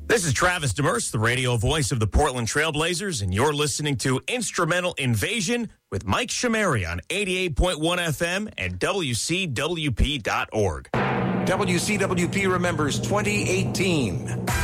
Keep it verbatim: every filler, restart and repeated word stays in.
This is Travis Demers, the radio voice of the Portland Trailblazers, and you're listening to Instrumental Invasion with Mike Shamari on eighty-eight point one F M and W C W P dot org. W C W P remembers twenty eighteen.